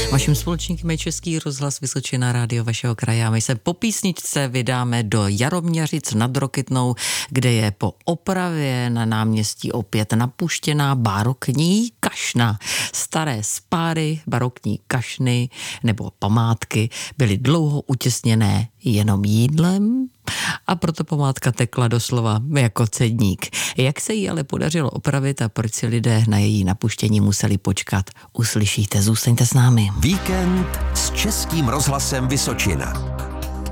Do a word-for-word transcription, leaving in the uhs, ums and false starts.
Vaším společníkem je Český rozhlas Vysočina, rádio vašeho kraje, a my se po písničce vydáme do Jaroměřic nad Rokytnou, kde je po opravě na náměstí opět napuštěná barokní kašna. Staré spáry, barokní kašny nebo památky byly dlouho utěsněné jenom jídlem, a proto památka tekla doslova jako cedník. Jak se jí ale podařilo opravit a proč si lidé na její napuštění museli počkat, uslyšíte. Zůstaňte s námi. Víkend s Českým rozhlasem Vysočina.